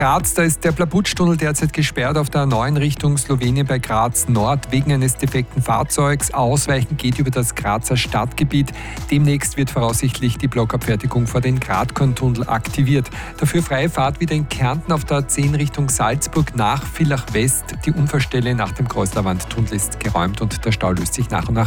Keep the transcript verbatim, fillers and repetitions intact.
Graz, da ist der Plaputsch-Tunnel derzeit gesperrt auf der A neun Richtung Slowenien bei Graz Nord wegen eines defekten Fahrzeugs. Ausweichen geht über das Grazer Stadtgebiet. Demnächst wird voraussichtlich die Blockabfertigung vor den Gratkorntunnel aktiviert. Dafür freie Fahrt wieder in Kärnten auf der A zehn Richtung Salzburg nach Villach West. Die Unfallstelle nach dem Kreuzlerwandtunnel ist geräumt und der Stau löst sich nach und nach